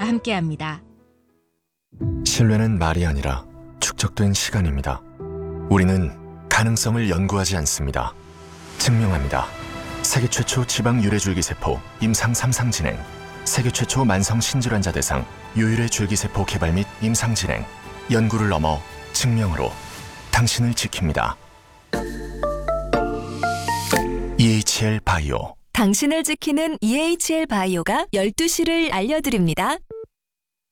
함께합니다. 신뢰는 말이 아니라 축적된 시간입니다. 우리는 가능성을 연구하지 않습니다. 증명합니다. 세계 최초 지방 유래줄기세포 임상 3상 진행, 세계 최초 만성 신질환자 대상 유일의 줄기세포 개발 및 임상 진행, 연구를 넘어 증명으로 당신을 지킵니다. EHL 바이오. 당신을 지키는 EHL 바이오가 12시를 알려드립니다.